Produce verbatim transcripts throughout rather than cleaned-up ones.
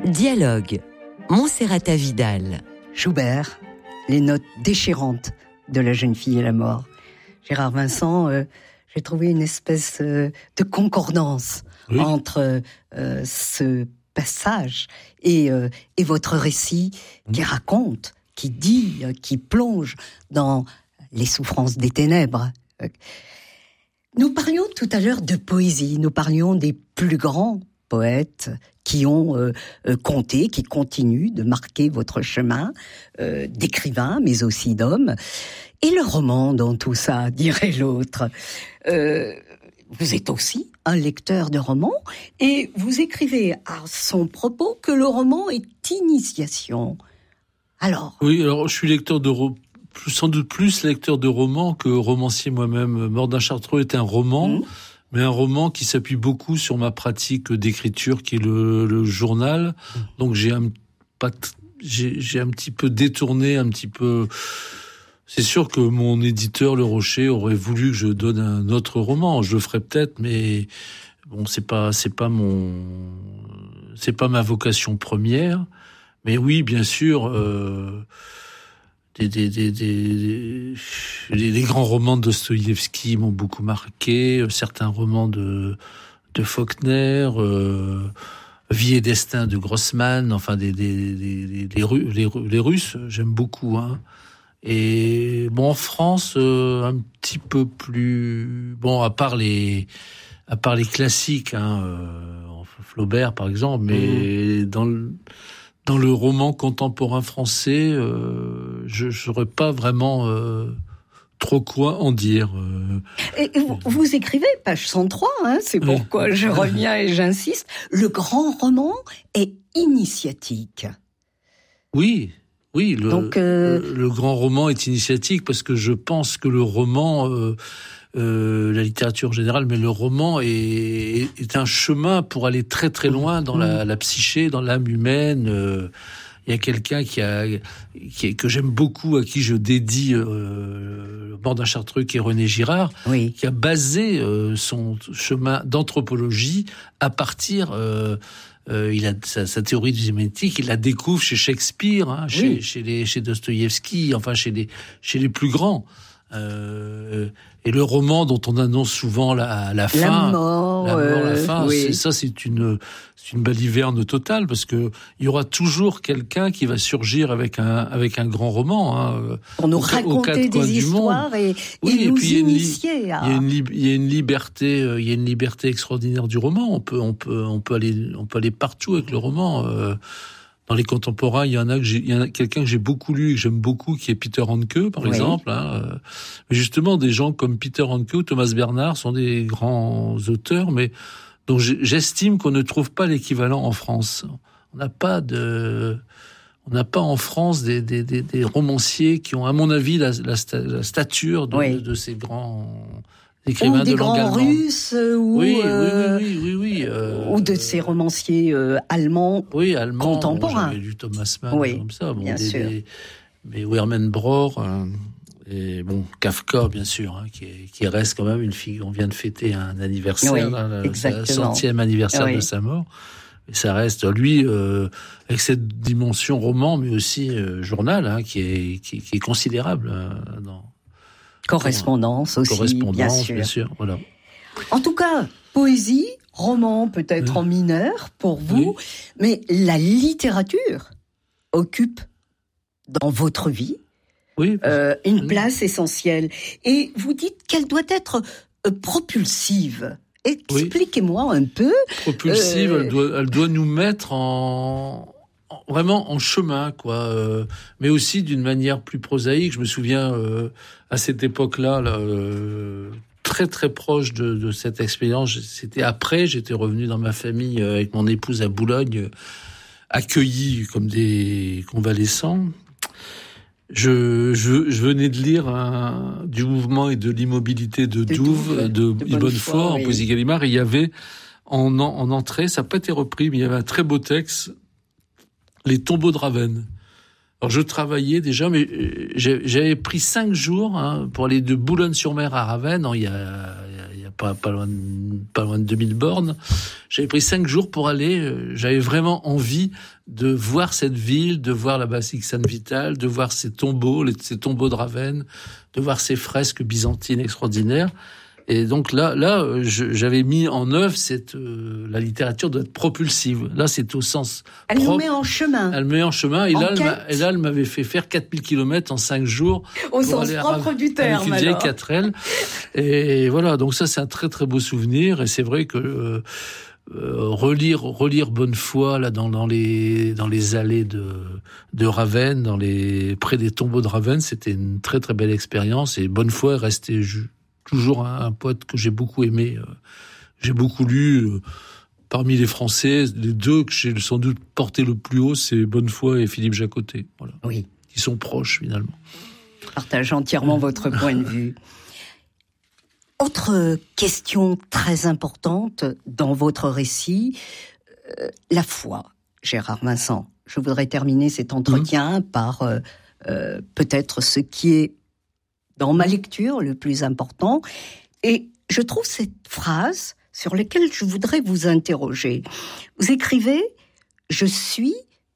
Dialogue, Monserrata Vidal. Schubert, les notes déchirantes de La jeune fille et la mort. Gérard Vincent, euh, j'ai trouvé une espèce euh, de concordance oui. entre euh, ce passage et, euh, et votre récit mmh. qui raconte, qui dit, euh, qui plonge dans les souffrances des ténèbres. Nous parlions tout à l'heure de poésie, nous parlions des plus grands poètes qui ont euh, euh, compté, qui continuent de marquer votre chemin, euh, d'écrivains, mais aussi d'hommes. Et le roman dans tout ça, dirait l'autre. Euh, vous êtes aussi un lecteur de romans, et vous écrivez à son propos que le roman est initiation. Alors... Oui, alors je suis lecteur de romans, sans doute plus lecteur de romans que romancier moi-même. Mordin Chartreux est un roman, mmh. mais un roman qui s'appuie beaucoup sur ma pratique d'écriture, qui est le, le journal. Mmh. Donc j'ai un, pas, j'ai, j'ai un petit peu détourné, un petit peu... C'est sûr que mon éditeur, Le Rocher, aurait voulu que je donne un autre roman. Je le ferais peut-être, mais bon, c'est pas, c'est pas mon, c'est pas ma vocation première. Mais oui, bien sûr, euh, des, des, des, des, des, des grands romans de Dostoïevski m'ont beaucoup marqué. Certains romans de, de Faulkner, euh, Vie et destin de Grossman, enfin des, des, des, des, des, les, les Russes, j'aime beaucoup, hein. Et bon, en France, euh, un petit peu plus... Bon, à part les, à part les classiques, hein, euh, Flaubert, par exemple, mais mmh. dans, le, dans le roman contemporain français, euh, je ne saurais pas vraiment euh, trop quoi en dire. Euh. Et vous, vous écrivez, page cent trois, hein, c'est pourquoi je reviens et j'insiste, le grand roman est initiatique. Oui. Oui, le, Donc, euh... le, le grand roman est initiatique parce que je pense que le roman, euh, euh, la littérature générale, mais le roman est, est un chemin pour aller très très loin dans la, la psyché, dans l'âme humaine. Euh, il y a quelqu'un qui a, qui est, que j'aime beaucoup, à qui je dédie euh, Mordin Chartreux, qui est René Girard, oui. qui a basé euh, son chemin d'anthropologie à partir... Euh, Euh, il a sa, sa théorie du sémétique, il la découvre chez Shakespeare, hein, chez, oui. chez les, chez Dostoïevski, enfin chez les, chez les plus grands. Euh, et le roman dont on annonce souvent la, la fin, la mort, la, mort, euh, la fin, oui. c'est, ça c'est une, c'est une baliverne totale parce que il y aura toujours quelqu'un qui va surgir avec un, avec un grand roman, hein, pour nous au, raconter des histoires et, oui, et et nous puis initier. Il y a une, il y a une liberté, il y a une liberté extraordinaire du roman. On peut, on peut, on peut aller, on peut aller partout avec le roman. Euh, Dans les contemporains, il y en a que j'ai, il y en a quelqu'un que j'ai beaucoup lu et que j'aime beaucoup, qui est Peter Handke, par oui. exemple. Hein. Mais justement, des gens comme Peter Handke ou Thomas Bernhard sont des grands auteurs, mais dont j'estime qu'on ne trouve pas l'équivalent en France. On n'a pas de, on n'a pas en France des, des, des, des romanciers qui ont, à mon avis, la, la, la stature de, oui. de, de ces grands écrivains ou des de langue grands allemande. Russes, ou oui, euh, oui, oui, oui, oui, oui euh, ou de ces romanciers euh, allemands, oui, allemands, contemporains. Bon, j'avais lu Thomas Mann, oui, comme ça, bon, bien des, sûr. Des, mais Hermann Brohr, euh, et bon, Kafka, bien sûr, hein, qui, est, qui reste quand même une fille. On vient de fêter un anniversaire, oui, là, le exactement. centième anniversaire oui. de sa mort. Et ça reste, lui, euh, avec cette dimension roman, mais aussi euh, journal, hein, qui est, qui, qui est considérable. Euh, dans, Correspondance dans, aussi, correspondance, bien sûr. Bien sûr, voilà. En tout cas, poésie, roman peut-être en mineur pour vous, oui. mais la littérature occupe dans votre vie oui. euh, une oui. place essentielle. Et vous dites qu'elle doit être euh, propulsive. Expliquez-moi oui. un peu. Propulsive, euh... elle, doit, elle doit nous mettre en... vraiment en chemin, quoi. Euh, mais aussi d'une manière plus prosaïque. Je me souviens, euh, à cette époque-là, là, euh, très très proche de, de cette expérience. C'était après, j'étais revenu dans ma famille euh, avec mon épouse à Boulogne, euh, accueillis comme des convalescents. Je, je, je venais de lire un, du mouvement et de l'immobilité de, de Douve, de, de Bonnefoy, oui. en poésie Gallimard. Et il y avait en, en entrée, ça n'a pas été repris, mais il y avait un très beau texte, Les tombeaux de Ravenne. Alors je travaillais déjà, mais j'avais pris cinq jours hein, pour aller de Boulogne-sur-Mer à Ravenne. Non, il y a, il y a pas, pas, loin de, pas loin de deux mille bornes. J'avais pris cinq jours pour aller. Euh, j'avais vraiment envie de voir cette ville, de voir la basilique Sainte-Vitale, de voir ces tombeaux, les, ces tombeaux de Ravenne, de voir ces fresques byzantines extraordinaires. Et donc là, là, je, j'avais mis en œuvre cette euh, la littérature doit être propulsive. Là, c'est au sens Elle propre. nous met en chemin. Elle me met en chemin. Et en là, elle m'a, et là, elle m'avait fait faire quatre mille kilomètres en cinq jours. Au sens propre à, du terme. Avec une vieille quatre L. Et voilà. Donc ça, c'est un très très beau souvenir. Et c'est vrai que euh, euh, relire relire Bonnefoy là dans dans les dans les allées de de Ravenne, dans les près des tombeaux de Ravenne, c'était une très très belle expérience. Et Bonnefoy est resté ju- toujours un, un poète que j'ai beaucoup aimé. Euh, j'ai beaucoup lu. Euh, parmi les Français, les deux que j'ai sans doute porté le plus haut, c'est Bonnefoy et Philippe Jacotet. Voilà. Oui. Qui sont proches, finalement. Je partage entièrement votre point de vue. Autre question très importante dans votre récit, euh, la foi, Gérard Vincent. Je voudrais terminer cet entretien mmh. par euh, euh, peut-être ce qui est dans ma lecture le plus important. Et je trouve cette phrase sur laquelle je voudrais vous interroger. Vous écrivez « Je suis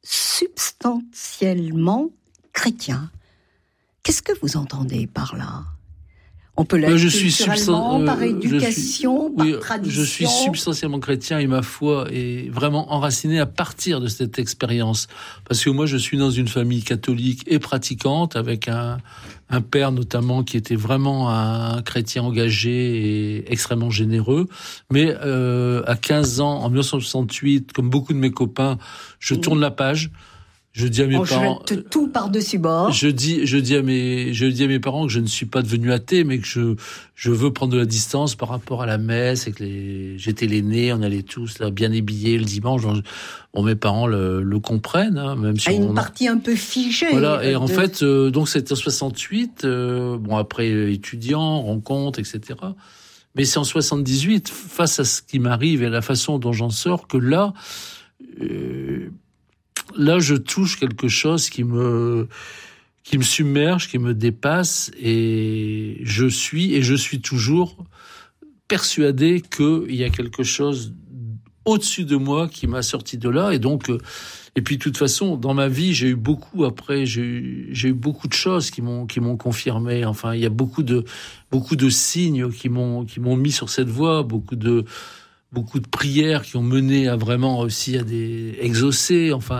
substantiellement chrétien ». Qu'est-ce que vous entendez par là ? On peut l'être je suis culturellement, substan- par euh, éducation, suis, par oui, tradition. Je suis substantiellement chrétien et ma foi est vraiment enracinée à partir de cette expérience. Parce que moi, je suis dans une famille catholique et pratiquante, avec un, un père notamment qui était vraiment un chrétien engagé et extrêmement généreux. Mais euh, à quinze ans, en dix-neuf cent soixante-huit, comme beaucoup de mes copains, je tourne la page. Je dis à mes on parents, jette tout par-dessus bord. Je dis, je dis à mes, je dis à mes parents que je ne suis pas devenu athée, mais que je, je veux prendre de la distance par rapport à la messe et que les, j'étais l'aîné, on allait tous là bien habillés le dimanche. Bon, mes parents le, le comprennent, hein, même si à on une partie un peu figée. Voilà. Et de... en fait, euh, donc c'était en soixante-huit. Euh, bon, après euh, étudiant, rencontre, et cetera. Mais c'est en soixante-dix-huit, face à ce qui m'arrive et à la façon dont j'en sors, que là. Euh, Là, je touche quelque chose qui me, qui me submerge, qui me dépasse, et je suis, et je suis toujours persuadé qu'il y a quelque chose au-dessus de moi qui m'a sorti de là, et donc, et puis de toute façon, dans ma vie, j'ai eu beaucoup, après, j'ai eu, j'ai eu beaucoup de choses qui m'ont, qui m'ont confirmé. Enfin, il y a beaucoup de, beaucoup de signes qui m'ont, qui m'ont mis sur cette voie, beaucoup de, beaucoup de prières qui ont mené à vraiment aussi à des exaucés. Enfin,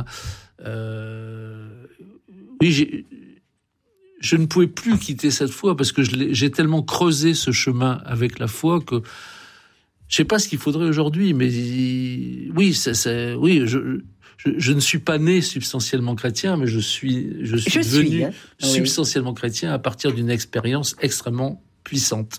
euh, oui, j'ai, je ne pouvais plus quitter cette foi parce que je l'ai, j'ai tellement creusé ce chemin avec la foi que je sais pas ce qu'il faudrait aujourd'hui, mais oui, c'est, c'est oui, je, je, je ne suis pas né substantiellement chrétien, mais je suis, je suis je devenu suis, hein. substantiellement oui. chrétien à partir d'une expérience extrêmement puissante.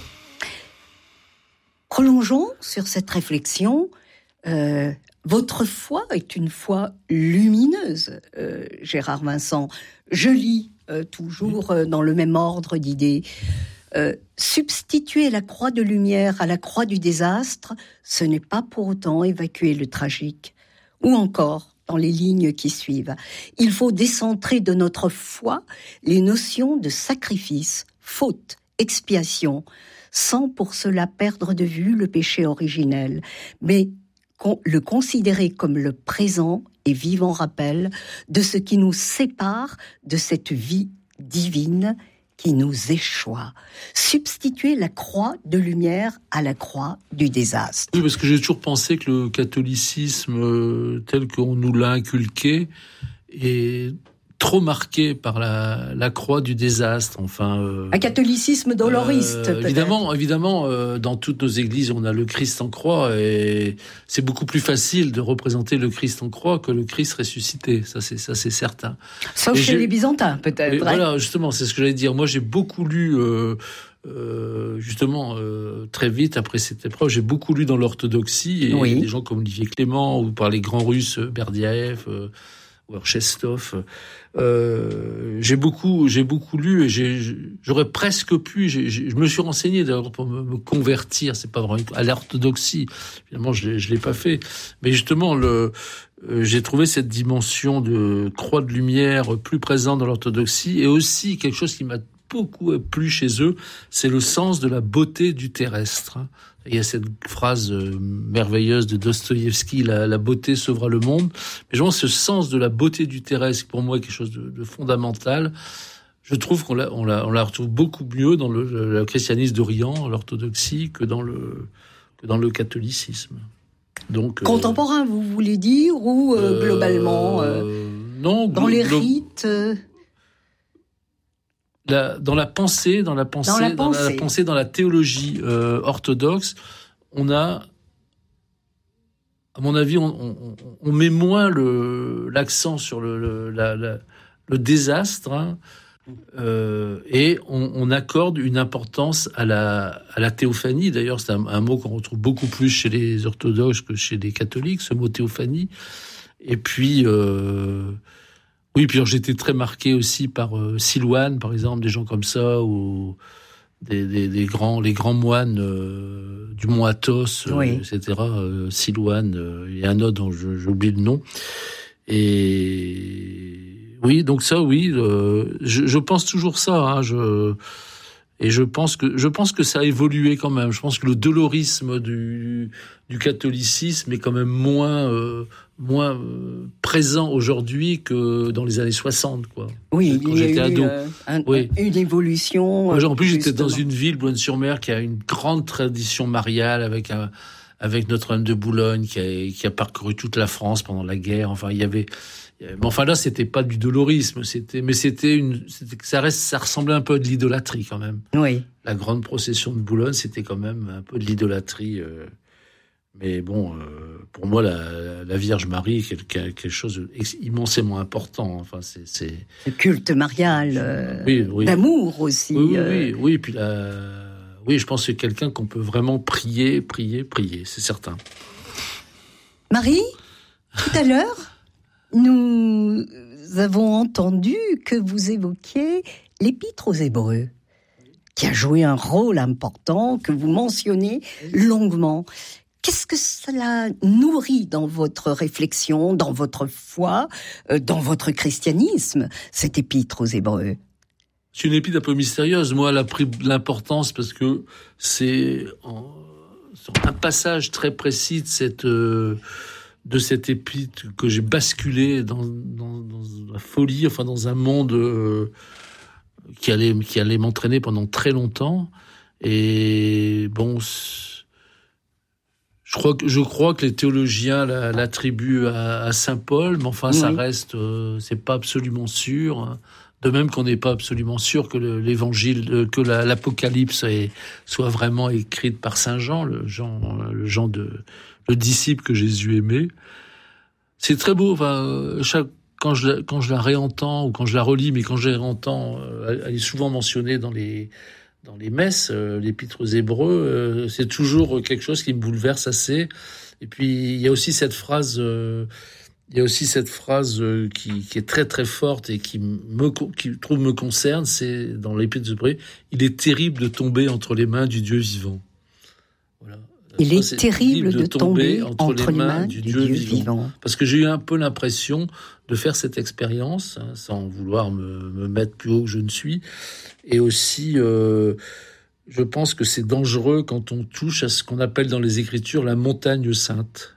Prolongeons sur cette réflexion. Euh, votre foi est une foi lumineuse, euh, Gérard Vincent. Je lis euh, toujours euh, dans le même ordre d'idées. Euh, substituer la croix de lumière à la croix du désastre, ce n'est pas pour autant évacuer le tragique. Ou encore, dans les lignes qui suivent, il faut décentrer de notre foi les notions de sacrifice, faute, expiation, sans pour cela perdre de vue le péché originel, mais le considérer comme le présent et vivant rappel de ce qui nous sépare de cette vie divine qui nous échoit. Substituer la croix de lumière à la croix du désastre. Oui, parce que j'ai toujours pensé que le catholicisme tel qu'on nous l'a inculqué est trop marqué par la, la croix du désastre. Enfin, euh, un catholicisme doloriste, euh, peut-être. Évidemment, évidemment, euh, dans toutes nos églises, on a le Christ en croix, et c'est beaucoup plus facile de représenter le Christ en croix que le Christ ressuscité. Ça, c'est ça, c'est certain. Sauf et chez les Byzantins, peut-être. Et hein. Voilà, justement, c'est ce que j'allais dire. Moi, j'ai beaucoup lu. Euh, Euh, justement, euh, très vite après cette épreuve, j'ai beaucoup lu dans l'orthodoxie, et oui. des gens comme Olivier Clément ou par les grands Russes, Berdyaev euh, ou Chestov. Euh, j'ai beaucoup, j'ai beaucoup lu, et j'ai, j'aurais presque pu. J'ai, j'ai, je me suis renseigné d'ailleurs pour me, me convertir. C'est pas vraiment à l'orthodoxie. Finalement, je l'ai, je l'ai pas fait. Mais justement, le euh, j'ai trouvé cette dimension de croix de lumière plus présente dans l'orthodoxie, et aussi quelque chose qui m'a beaucoup plu chez eux, c'est le sens de la beauté du terrestre. Il y a cette phrase merveilleuse de Dostoïevski, la, la beauté sauvera le monde. Mais je pense que ce sens de la beauté du terrestre, pour moi, est quelque chose de, de fondamental. Je trouve qu'on la, on la, on la retrouve beaucoup mieux dans le, le, le christianisme d'Orient, l'orthodoxie, que dans le, que dans le catholicisme. Donc, contemporain, euh, vous voulez dire, ou euh, globalement euh, non, dans glo- les glo- rites euh... la, dans la pensée, dans la pensée, dans la dans pensée, la, la pensée, dans la théologie euh, orthodoxe, on a, à mon avis, on, on, on met moins le, l'accent sur le, le, la, la, le désastre, hein, euh, et on, on accorde une importance à la, à la théophanie. D'ailleurs, c'est un, un mot qu'on retrouve beaucoup plus chez les orthodoxes que chez les catholiques, ce mot théophanie. Et puis, euh, oui, puis alors, j'étais très marqué aussi par euh, Silouane, par exemple, des gens comme ça, ou des, des, des grands, les grands moines euh, du mont Athos, euh, oui. et cetera. Euh, Silouane, euh, et un autre dont je, j'oublie le nom. Et oui, donc ça, oui, euh, je, je pense toujours ça. Hein, je, et je pense que je pense que ça a évolué quand même. Je pense que le dolorisme du, du catholicisme est quand même moins euh, moins euh, présent aujourd'hui que dans les années soixante, quoi. Oui, quand il y a j'étais eu ado. euh, un, oui. une évolution. Moi, en plus, justement. j'étais dans une ville, Boulogne-sur-Mer, qui a une grande tradition mariale avec un, avec Notre-Dame de Boulogne, qui a, qui a parcouru toute la France pendant la guerre. Enfin, il y avait. Mais enfin là, c'était pas du dolorisme, c'était, mais c'était une, c'était, ça reste, ça ressemblait un peu à de l'idolâtrie quand même. Oui. La grande procession de Boulogne, c'était quand même un peu de l'idolâtrie. Euh, mais bon, euh, pour moi, la, la Vierge Marie est quelque, quelque chose d'immensément important. Enfin, c'est, c'est le culte marial, euh, oui, oui. d'amour aussi. Oui, oui, euh... oui, oui. Et puis la, oui, je pense que c'est quelqu'un qu'on peut vraiment prier, prier, prier, c'est certain. Marie, tout à l'heure. Nous avons entendu que vous évoquiez l'Épître aux Hébreux, qui a joué un rôle important, que vous mentionnez longuement. Qu'est-ce que cela nourrit dans votre réflexion, dans votre foi, dans votre christianisme, cette Épître aux Hébreux ? C'est une épître un peu mystérieuse. Moi, elle a pris de l'importance parce que c'est un passage très précis de cette... Euh, de cette épître que j'ai basculé dans, dans, dans la folie, enfin dans un monde euh, qui allait qui allait m'entraîner pendant très longtemps. Et bon, je crois que je crois que les théologiens la, l'attribuent à, à saint Paul, mais enfin oui. ça reste, euh, c'est pas absolument sûr. De même qu'on n'est pas absolument sûr que le, l'évangile, que la, l'Apocalypse est, soit vraiment écrite par saint Jean, le Jean, le Jean de le disciple que Jésus aimait. C'est très beau. Enfin, chaque, quand je, quand je la réentends ou quand je la relis, mais quand je la réentends, elle est souvent mentionnée dans les, dans les messes, l'Épître aux Hébreux. C'est toujours quelque chose qui me bouleverse assez. Et puis, il y a aussi cette phrase, il y a aussi cette phrase qui, qui est très très forte et qui me, qui je trouve me concerne. C'est dans l'Épître aux Hébreux. Il est terrible de tomber entre les mains du Dieu vivant. Voilà. Il est, est terrible de, de tomber, tomber entre, entre les mains, mains du, du Dieu, Dieu vivant. vivant. Parce que j'ai eu un peu l'impression de faire cette expérience, hein, sans vouloir me, me mettre plus haut que je ne suis. Et aussi, euh, je pense que c'est dangereux quand on touche à ce qu'on appelle dans les Écritures la montagne sainte.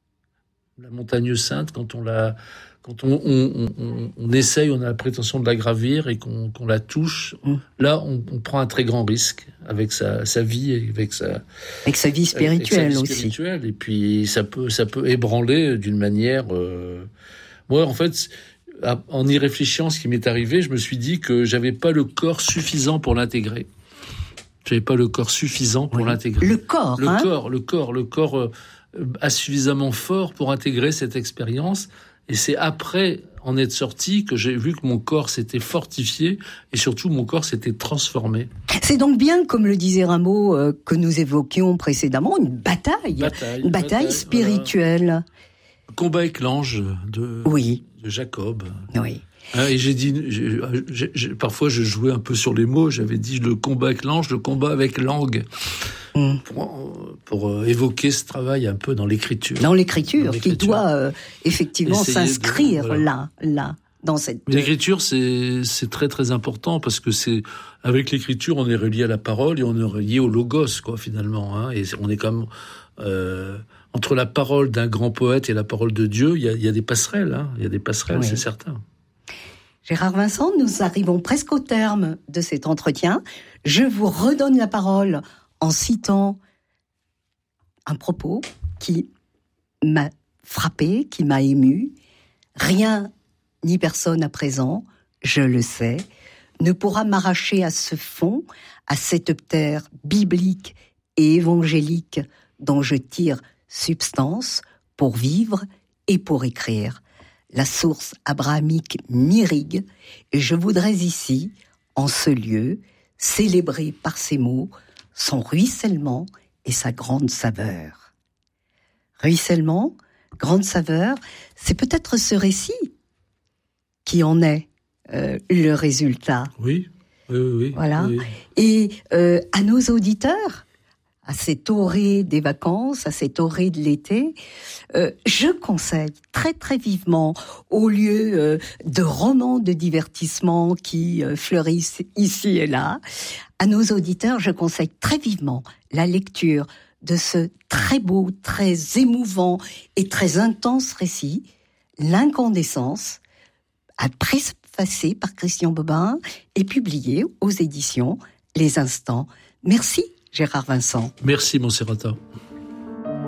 La montagne sainte, quand on la... Quand on, on, on, on essaye, on a la prétention de la gravir et qu'on, qu'on la touche, mmh. là, on, on prend un très grand risque avec sa, sa vie et avec sa, avec sa vie spirituelle, avec sa vie aussi. Spirituelle. Et puis, ça peut, ça peut ébranler d'une manière... Euh... Moi, en fait, en y réfléchissant, ce qui m'est arrivé, je me suis dit que j'avais pas le corps suffisant pour l'intégrer. J'avais pas le corps suffisant pour oui. l'intégrer. Le corps, le hein corps, le corps, le corps euh, a suffisamment fort pour intégrer cette expérience. Et c'est après en être sorti que j'ai vu que mon corps s'était fortifié et surtout mon corps s'était transformé. C'est donc bien, comme le disait Rameau, euh, que nous évoquions précédemment, une bataille, bataille une bataille, bataille spirituelle. Voilà. Combat avec l'ange de, oui. de Jacob. Oui. Hein, et j'ai dit, j'ai, j'ai, j'ai, parfois je jouais un peu sur les mots, j'avais dit le combat avec l'ange, le combat avec l'angue. Mmh. Pour, pour euh, évoquer ce travail un peu dans l'écriture. Dans l'écriture, dans l'écriture. Qui doit euh, effectivement Essayer s'inscrire de, voilà. là, là, dans cette... Mais l'écriture, c'est, c'est très très important parce que c'est, avec l'écriture, on est relié à la parole et on est relié au logos, quoi, finalement, hein, et on est comme, euh, entre la parole d'un grand poète et la parole de Dieu, il y a, il y a des passerelles, hein, il y a des passerelles, oui. C'est certain. Gérard Vincent, nous arrivons presque au terme de cet entretien. Je vous redonne la parole en citant un propos qui m'a frappé, qui m'a ému. Rien ni personne à présent, je le sais, ne pourra m'arracher à ce fond, à cette terre biblique et évangélique dont je tire substance pour vivre et pour écrire. La source abrahamique m'irrigue et je voudrais ici, en ce lieu, célébrer par ces mots son ruissellement et sa grande saveur. Ruissellement, grande saveur, c'est peut-être ce récit qui en est euh, le résultat. Oui, oui, oui. Voilà. Oui. Et euh, à nos auditeurs, à cette orée des vacances, à cette orée de l'été, euh, je conseille très très vivement, au lieu euh, de romans de divertissement qui euh, fleurissent ici et là, à nos auditeurs, je conseille très vivement la lecture de ce très beau, très émouvant et très intense récit, L'incandescence, préfacé par Christian Bobin et publié aux éditions Les Instants. Merci Gérard Vincent. Merci Monserrata.